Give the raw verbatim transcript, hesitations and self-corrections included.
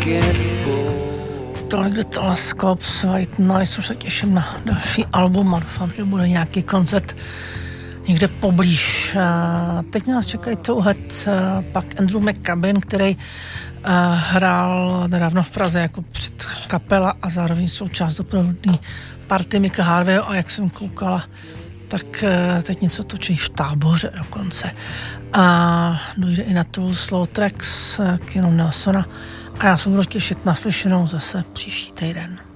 Tolik The Telescopes, White Noise, už se těším na další album a doufám, že bude nějaký koncert někde poblíž. Teď nás čekají Towhead, pak Andrew McCabe, který hrál nedávno v Praze jako předkapela a zároveň součást doprovodný party Micka Harveyho a jak jsem koukala, tak teď něco točí v Táboře dokonce. A dojde i na tu Slow Tracks k jenom Nelsona a já se budu těšit na slyšenou zase příští týden.